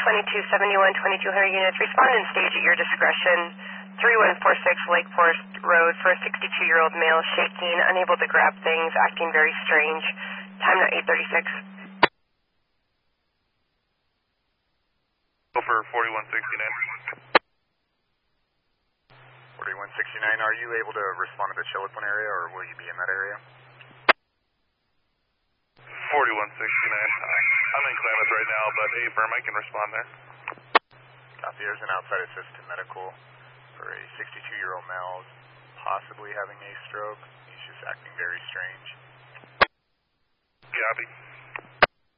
2271, 2200 units. Respond and stage at your discretion. 3146 Lake Forest Road for a 62-year-old male, shaking, unable to grab things, acting very strange. Time now 8:36. Go for 4169. 4169, are you able to respond to the Chiloquin area, or will you be in that area? 4169. I'm in Klamath right now, but affirm I can respond there. Copy. There's an outside assistant medical for a 62-year-old male, possibly having a stroke. He's just acting very strange. Copy.